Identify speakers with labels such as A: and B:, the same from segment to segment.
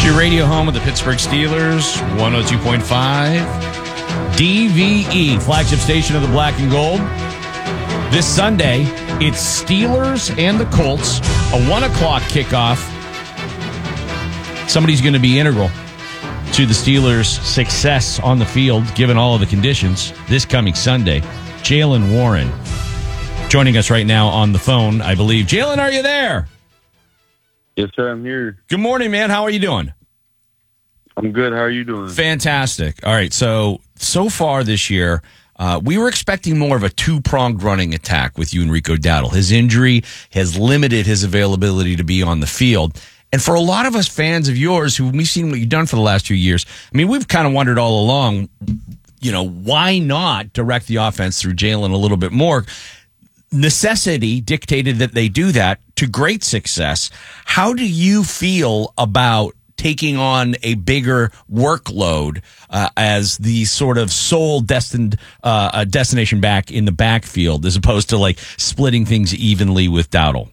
A: It's your radio home of the Pittsburgh Steelers, 102.5 DVE, flagship station of the Black and Gold. This Sunday, it's Steelers and the Colts, a 1 o'clock kickoff. Somebody's going to be integral to the Steelers' success on the field, given all of the conditions, this coming Sunday. Jaylen Warren joining us right now on the phone, I believe. Jaylen, are you there?
B: Yes, sir, I'm here.
A: Good morning, man. How are you doing?
B: I'm good. How are you doing?
A: Fantastic. All right, so far this year, we were expecting more of a two-pronged running attack with you, Enrico Dowdle. His injury has limited his availability to be on the field. And for a lot of us fans of yours who we've seen what you've done for the last 2 years, I mean, we've kind of wondered all along, why not direct the offense through Jaylen a little bit more? Necessity dictated that they do that to great success. How do you feel about taking on a bigger workload as the sort of sole destination back in the backfield, as opposed to like splitting things evenly with Dowdle?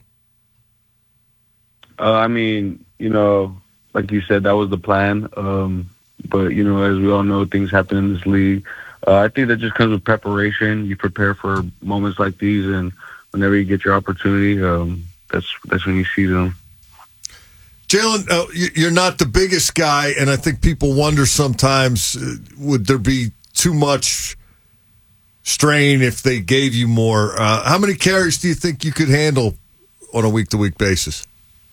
B: Like you said, that was the plan. But, as we all know, things happen in this league. I think that just comes with preparation. You prepare for moments like these, and whenever you get your opportunity, that's when you see them.
C: Jaylen, you're not the biggest guy, and I think people wonder sometimes, would there be too much strain if they gave you more? How many carries do you think you could handle on a week-to-week basis?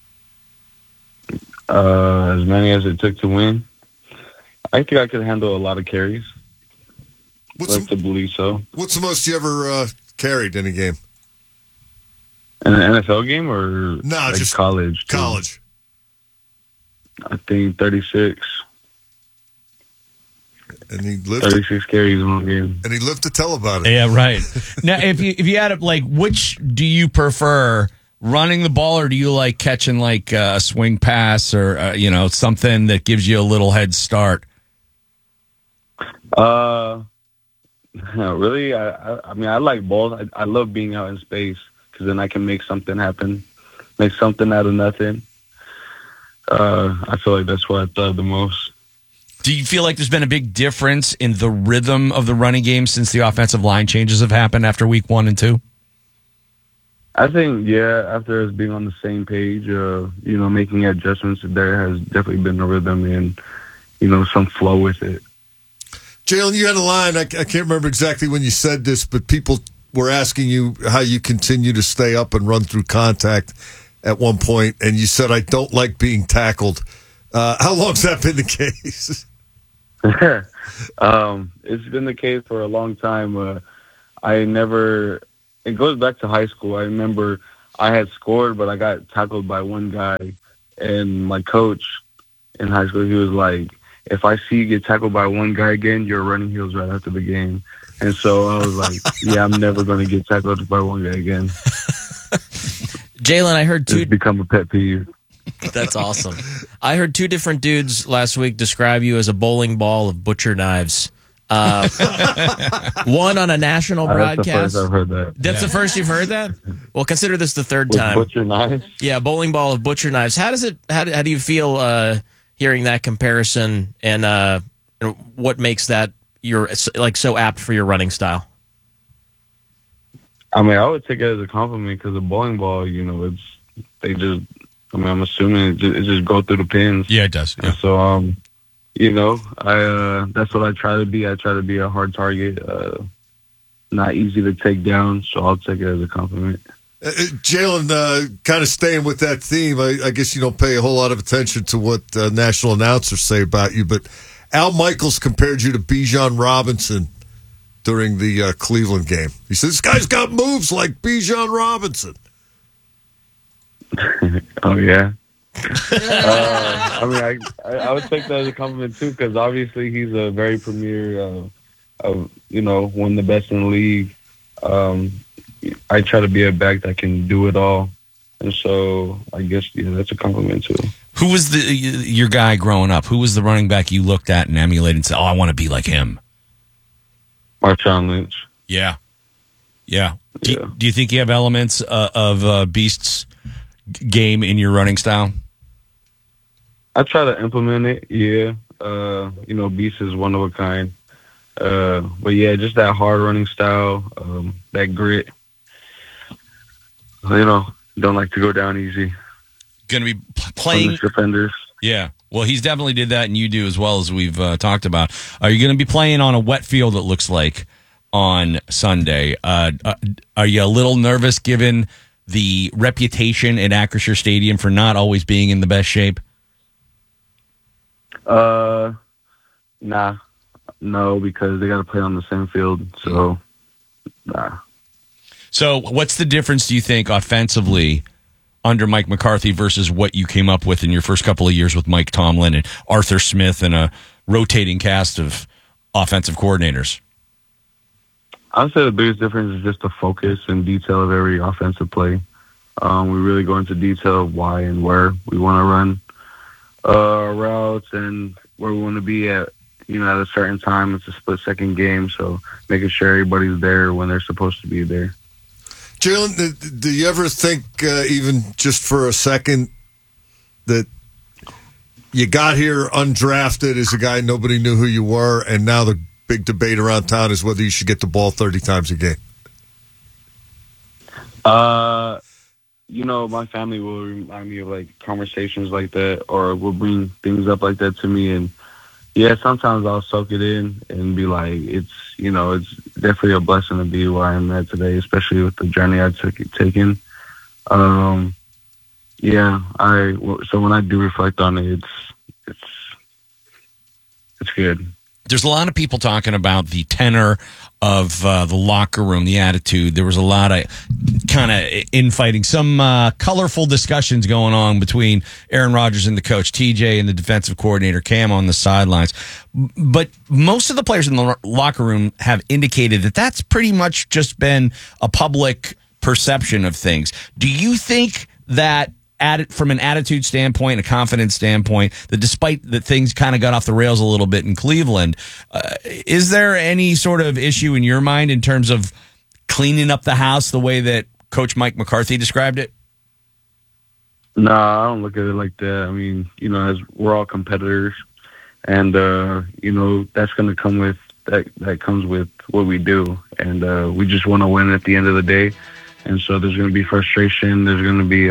B: As many as it took to win. I think I could handle a lot of carries. To believe so.
C: What's the most you ever carried in a game?
B: In an NFL game or
C: just
B: college?
C: College.
B: I think 36.
C: And he lived
B: 36 carries in one game.
C: And he lived to tell about it.
A: Yeah, right. Now, if you add up, which do you prefer, running the ball, or do you like catching a swing pass or something that gives you a little head start?
B: Really, I like both. I love being out in space because then I can make something happen, make something out of nothing. I feel like that's what I thought the most.
A: Do you feel like there's been a big difference in the rhythm of the running game since the offensive line changes have happened after week 1 and 2?
B: I think, after us being on the same page, making adjustments, there has definitely been a rhythm and, some flow with it.
C: Jaylen, you had a line, I can't remember exactly when you said this, but people were asking you how you continue to stay up and run through contact at one point, and you said, "I don't like being tackled." How long's that been the case?
B: It's been the case for a long time. It goes back to high school. I remember I had scored, but I got tackled by one guy, and my coach in high school, he was like, "If I see you get tackled by one guy again, you're running heels right after the game." And so I was like, I'm never going to get tackled by one guy again.
D: Jaylen, I heard
B: it's become a pet peeve.
D: That's awesome. I heard 2 different dudes last week describe you as a bowling ball of butcher knives. One on a national broadcast.
B: That's the first I've heard that.
D: That's the first you've heard that? Well, consider this the third time.
B: Butcher knives?
D: Yeah, bowling ball of butcher knives. How do you feel hearing that comparison, and what makes that you're so apt for your running style?
B: I would take it as a compliment because the bowling ball, I'm assuming it just go through the pins.
A: Yeah, it does. Yeah.
B: And so, that's what I try to be. I try to be a hard target, not easy to take down. So I'll take it as a compliment.
C: Jaylen, kind of staying with that theme, I guess you don't pay a whole lot of attention to what national announcers say about you, but Al Michaels compared you to Bijan Robinson during the Cleveland game. He said, "This guy's got moves like Bijan Robinson."
B: Oh, yeah. I would take that as a compliment, too, because obviously he's a very premier, one of the best in the league. I try to be a back that can do it all. And so I guess, that's a compliment, too.
A: Who was your guy growing up? Who was the running back you looked at and emulated and said, "Oh, I want to be like him"?
B: Marshawn Lynch.
A: Yeah. Do you think you have elements of Beast's game in your running style?
B: I try to implement it. Yeah. Beast is one of a kind. But yeah, just that hard running style, that grit. Don't like to go down easy.
A: Going to be
B: On
A: playing.
B: the defenders.
A: Yeah. Well, he's definitely did that, and you do as well, as we've talked about. Are you going to be playing on a wet field, it looks like, on Sunday? Are you a little nervous given the reputation at Acrisure Stadium for not always being in the best shape?
B: Nah. No, because they got to play on the same field. So, nah.
A: So what's the difference, do you think, offensively under Mike McCarthy versus what you came up with in your first couple of years with Mike Tomlin and Arthur Smith and a rotating cast of offensive coordinators?
B: I'd say the biggest difference is just the focus and detail of every offensive play. We really go into detail of why and where we want to run our routes and where we want to be at a certain time. It's a split-second game, so making sure everybody's there when they're supposed to be there.
C: Jalen, do you ever think, even just for a second, that you got here undrafted as a guy, nobody knew who you were, and now the big debate around town is whether you should get the ball 30 times a game?
B: My family will remind me of conversations like that, or will bring things up like that to me, and yeah, sometimes I'll soak it in and be like, it's definitely a blessing to be where I'm at today, especially with the journey I've taken. So when I do reflect on it, it's good.
A: There's a lot of people talking about the tenor of the locker room, the attitude. There was a lot of kind of infighting, some colorful discussions going on between Aaron Rodgers and the coach, TJ, and the defensive coordinator, Cam, on the sidelines. But most of the players in the locker room have indicated that that's pretty much just been a public perception of things. Do you think that from an attitude standpoint, a confidence standpoint, that despite that things kind of got off the rails a little bit in Cleveland, is there any sort of issue in your mind in terms of cleaning up the house the way that Coach Mike McCarthy described it?
B: No, I don't look at it like that. I mean, as we're all competitors, and that's going to come with that comes with what we do, and we just want to win at the end of the day. And so there's going to be frustration. There's going to be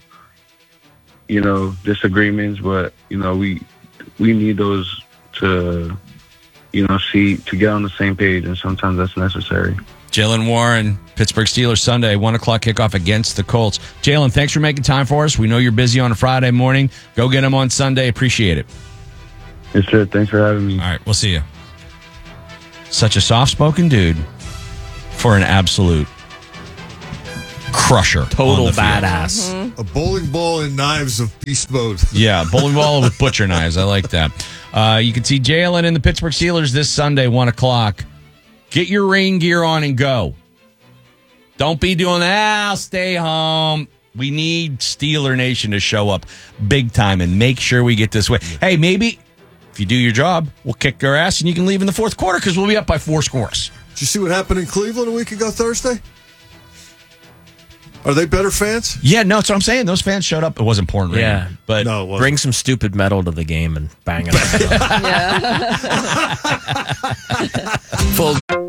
B: disagreements, but we need those to get on the same page, and sometimes that's necessary.
A: Jaylen Warren, Pittsburgh Steelers Sunday, 1:00 kickoff against the Colts. Jaylen, thanks for making time for us. We know you're busy on a Friday morning. Go get them on Sunday. Appreciate it.
B: Yes, sir. Thanks for having me.
A: All right, we'll see you. Such a soft-spoken dude for an absolute crusher.
D: Total
A: on the field.
D: badass.
C: A bowling ball and knives of beast mode.
A: Yeah, bowling ball with butcher knives. I like that. You can see Jaylen and the Pittsburgh Steelers this Sunday, 1:00. Get your rain gear on and go. Don't be doing that. I'll stay home. We need Steeler Nation to show up big time and make sure we get this way. Hey, maybe if you do your job, we'll kick your ass and you can leave in the fourth quarter because we'll be up by 4 scores.
C: Did you see what happened in Cleveland a week ago Thursday? Are they better fans?
A: Yeah, no, that's what I'm saying. Those fans showed up. It wasn't pouring rain.
D: Yeah.
A: But
C: No, it wasn't.
D: Bring some stupid metal to the game and bang it.
E: Yeah.
D: Full